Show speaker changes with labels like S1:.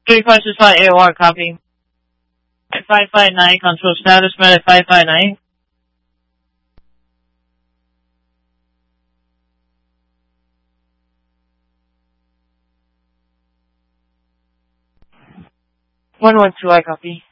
S1: 3565 AOR, copy. 559, control status, met at 559. One one two, I copy.